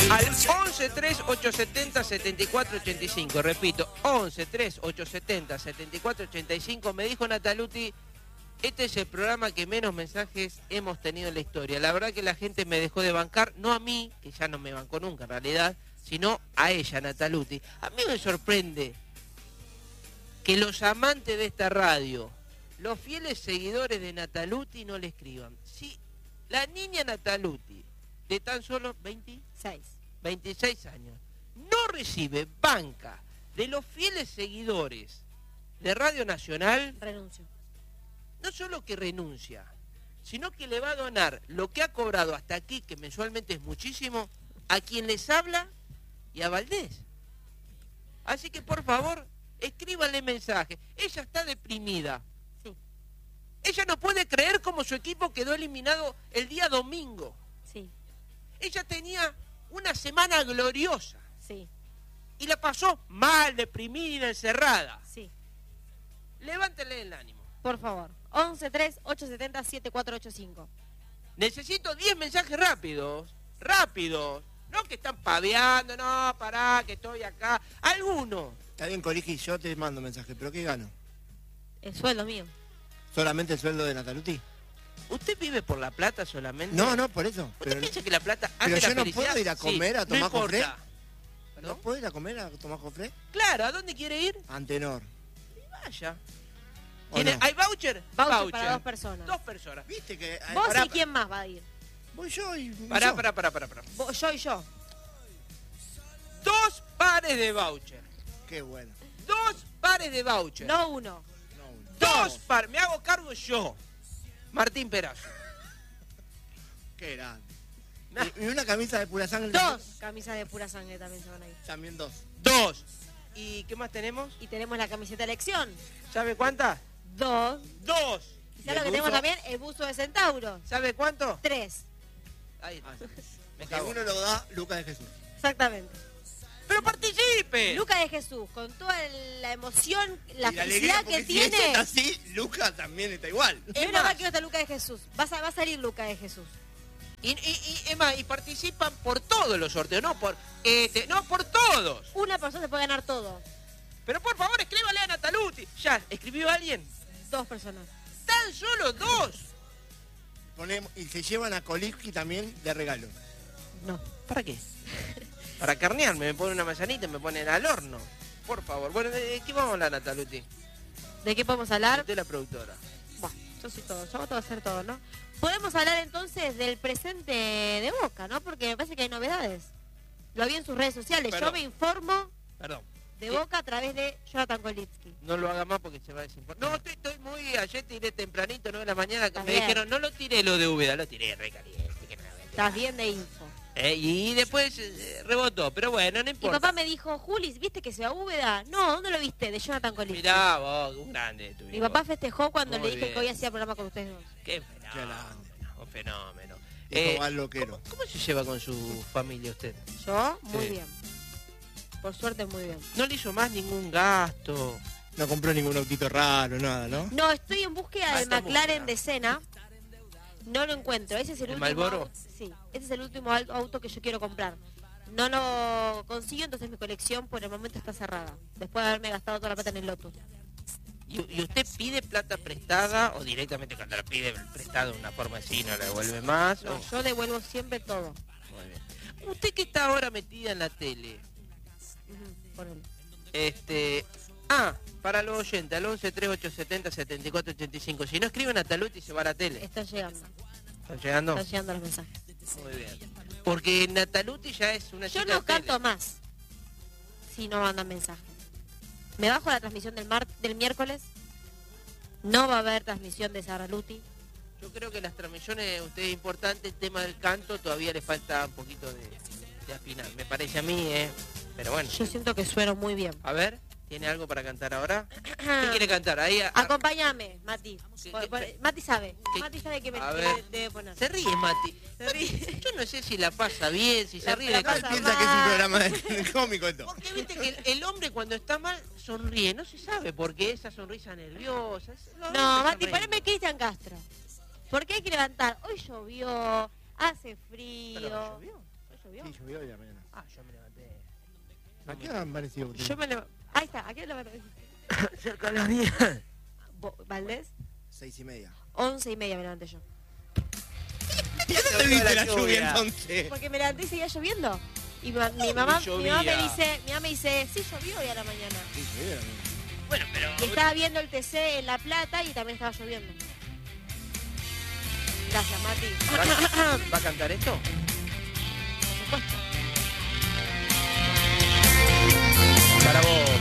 Al 11 3 870 7485, repito, 11 3 870 7485. Me dijo Nataluti, este es el programa que menos mensajes hemos tenido en la historia. La verdad que la gente me dejó de bancar, no a mí, que ya no me bancó nunca en realidad, sino a ella, Nataluti. A mí me sorprende que los amantes de esta radio, los fieles seguidores de Nataluti, no le escriban. Si la niña Nataluti, de tan solo 26 años, no recibe banca de los fieles seguidores de Radio Nacional, renuncio. No solo que renuncia, sino que le va a donar lo que ha cobrado hasta aquí, que mensualmente es muchísimo, a quien les habla y a Valdés. Así que, por favor, escríbanle mensaje. Ella está deprimida. Sí. Ella no puede creer cómo su equipo quedó eliminado el día domingo. Sí. Ella tenía una semana gloriosa. Sí. Y la pasó mal, deprimida, encerrada. Sí. Levántele el ánimo. Por favor. 11 3 870 7485. Necesito 10 mensajes rápidos. Rápidos. No que están paveando, no, pará, que estoy acá. Alguno. Está bien, Coligi, yo te mando mensaje, pero ¿qué gano? El sueldo mío. ¿Solamente el sueldo de Nataluti? ¿Usted vive por la plata solamente? No, por eso. ¿Usted piensa que la plata hace pero la yo no felicidad? puedo ir a comer Sí, a tomar no cofré. importa. ¿No puedo ir a comer a tomar cofré? Claro, ¿a dónde quiere ir? Antenor. Vaya. ¿O no? ¿Hay voucher? Voucher para 2 personas. 2 personas. ¿Viste que...? ¿Vos pará, y quién más va a ir? Voy yo y... Pará. Yo y yo. 2 pares de voucher. Qué bueno. 2 pares de voucher. No uno. 2 pares. Me hago cargo yo. Martín Perazo. Qué grande. Y una camisa de pura sangre. 2 camisas de pura sangre también se van a ir. También 2. 2. ¿Y qué más tenemos? Y tenemos la camiseta elección. ¿Sabe cuántas? 2. 2. ¿Y sabes lo que tenemos también? El buzo de Centauro. ¿Sabe cuánto? 3. Ahí está. Me Que cago. uno lo da Lucas de Jesús. Exactamente. ¡Pero participe! Lucas de Jesús, con toda la emoción, la Y felicidad alegría, que porque si este tiene. está así, Lucas también está igual. Y una más que está Lucas de Jesús. Va a salir Lucas de Jesús. Y participan por todos los sorteos, no por todos. Una persona se puede ganar todo. Pero por favor, escríbale a Nataluti. Ya, ¿escribió alguien? 2 personas. ¡Tan solo 2! Ponemos, y se llevan a Kolibki también de regalo. No. ¿Para qué? Para carnearme, me pone una manzanita y me ponen al horno. Por favor. Bueno, ¿de qué vamos a hablar, Nataluti? ¿De qué podemos hablar? Usted es la productora. Bueno, yo soy todo, yo voy a hacer todo, ¿no? Podemos hablar entonces del presente de Boca, ¿no? Porque me parece que hay novedades. Lo vi en sus redes sociales. Perdón. Yo me informo Perdón. de Boca a través de Jonathan Kolitsky. No lo haga más porque se va a desinformar. No, estoy muy... Ayer tiré tempranito, 9 de la mañana, que Está me bien. dijeron, no lo tiré lo de Úbeda, lo tiré re caliente. Que no, Estás bien de info. y después rebotó, pero bueno, no Mi importa. papá me dijo, Juli, ¿viste que se va a Úbeda? No, ¿dónde lo viste? De Jonathan Kolitsky. Mirá vos, un grande tu Mi viejo. papá festejó cuando Muy le dije bien. que hoy hacía programa con ustedes dos. Qué grande. fenómeno, un fenómeno. Dijo al loquero. ¿Cómo se lleva con su familia usted? Yo, muy Sí. bien. Por suerte, muy bien. ¿No le hizo más ningún gasto? No compró ningún autito raro, nada, ¿no? No, estoy en búsqueda del Alta McLaren búsqueda. de Senna. No lo encuentro. Ese es el ¿El último. Marlboro? Sí, ese es el último auto que yo quiero comprar. No lo consigo, entonces mi colección por el momento está cerrada. Después de haberme gastado toda la plata en el Lotus. ¿Y usted pide plata prestada o directamente cuando la pide prestada de una forma así no la devuelve más? No, o- yo devuelvo siempre todo. Muy bien. Usted que está ahora metida en la tele, Ponele. para los oyentes, al 11 3870 7485. Si no escriben a Nataluti se va a la tele. Están llegando. ¿Están llegando? Están llegando los mensajes. Muy bien. Porque Nataluti ya es una Yo chica no de tele. canto más si no mandan mensaje. Me bajo la transmisión del miércoles. No va a haber transmisión de Saraluti. Yo creo que las transmisiones, usted es importante, el tema del canto todavía le falta un poquito de afinar. Me parece a mí, Pero bueno. Yo siento que sueno muy bien. A ver, ¿tiene algo para cantar ahora? ¿Qué quiere cantar? Ahí Acompáñame, Mati. ¿Qué- Mati sabe. qué- Mati sabe que me A ver. debe poner. Se ríe, Mati. Se ríe. Yo no sé si la pasa bien, si se ríe de la Él pasa cantar. piensa que es un mal. programa de cómico esto. Porque viste que el hombre cuando está mal sonríe, no se sabe por qué esa sonrisa nerviosa. No, Mati, poneme Cristian Castro. Porque hay que levantar. Hoy llovió, hace Pero frío. llovió. llovió? Sí, llovió hoy a la mañana. Ah, yo me levanté. ¿A qué hora han parecido ustedes? Yo me levanté. Ahí está, ¿a qué hora me Cerca de las 10. ¿Valdés? 6:30. 11:30 me levanté yo. ¿Y dónde viste la lluvia entonces? Porque me levanté y seguía lloviendo. Y mi mamá llovía. me dice, sí llovió hoy a la mañana. Sí, llovió la mañana. Bueno, pero... Y estaba viendo el TC en La Plata y también estaba lloviendo. Gracias, Mati. ¿Va a cantar esto? Por supuesto. Para vos.